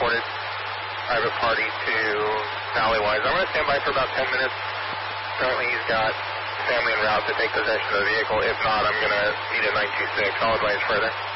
reported private party to Valleywise. I'm going to stand by for about 10 minutes. Currently he's got family en route to take possession of the vehicle. If not, I'm going to need a 926. I'll advise further.